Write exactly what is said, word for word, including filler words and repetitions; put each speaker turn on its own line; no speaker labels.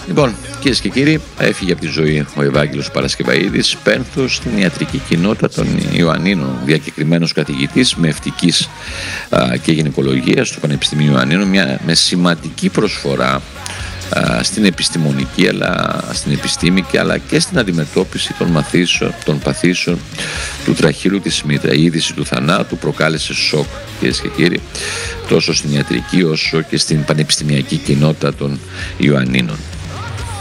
Λοιπόν, κυρίες και κύριοι, έφυγε από τη ζωή ο Ευάγγελος Παρασκευαΐδης, πένθος στην ιατρική κοινότητα των Ιωαννίνων, διακεκριμένος καθηγητής με ευτικής α, και γυναικολογία στο Πανεπιστημίο Ιωαννίνων, μια, με σημαντική προσφορά α, στην επιστημονική, αλλά στην επιστήμη, αλλά και στην αντιμετώπιση των μαθήσεων, των παθήσεων του τραχύλου της μήτρα. Η είδηση του θανάτου προκάλεσε σοκ, κυρίες και κύριοι, τόσο στην ιατρική όσο και στην πανεπιστημιακή κοινότητα των Ιωαννίνων.